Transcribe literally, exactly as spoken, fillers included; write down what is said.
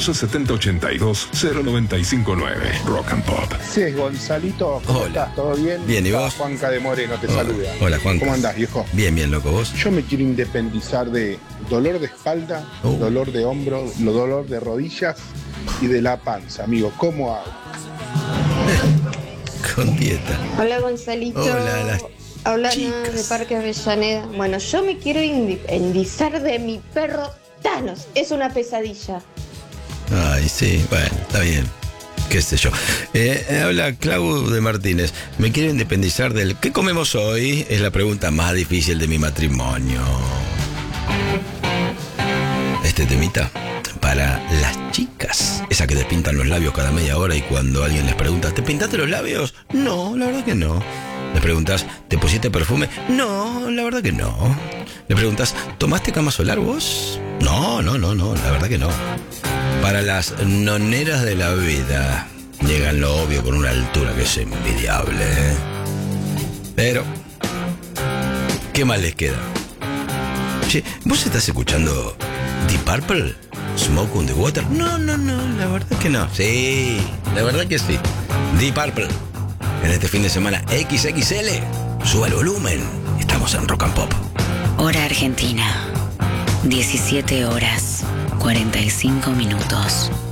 once setenta ochenta y dos cero noventa y cinco nueve. Rock and Pop. Sí, Gonzalito, ¿cómo Hola. estás? ¿Todo bien? Bien, ¿y vos? Juanca de Moreno te Hola. saluda. Hola, Juan. ¿Cómo andás, viejo? Bien, bien, loco, ¿vos? Yo me quiero independizar de dolor de espalda, Oh. dolor de hombro, lo- dolor de rodillas y de la panza, amigo. ¿Cómo hago? Con dieta. Hola Gonzalito. Hola, las Habla Ana chicas. de Parque Avellaneda. Bueno, yo me quiero independizar de mi perro Thanos. Es una pesadilla. Ay, sí, bueno, está bien. Qué sé yo. Eh, habla Clau de Martínez. Me quiero independizar del... ¿Qué comemos hoy? Es la pregunta más difícil de mi matrimonio. Este temita para las chicas. Esa que te pintan los labios cada media hora y cuando alguien les pregunta, ¿te pintaste los labios? No, la verdad que no. Les preguntas, ¿te pusiste perfume? No, la verdad que no. Le preguntas, ¿tomaste cama solar vos? No, no, no, no, la verdad que no. Para las noneras de la vida, llegan lo obvio con una altura que es envidiable. ¿eh? Pero, ¿qué más les queda? Che, ¿vos estás escuchando Deep Purple? ¿Smoke on the Water? No, no, no, la verdad que no. Sí, la verdad que sí. Deep Purple. En este fin de semana equis equis ele. Suba el volumen. Estamos en Rock and Pop. Hora Argentina. diecisiete horas, cuarenta y cinco minutos.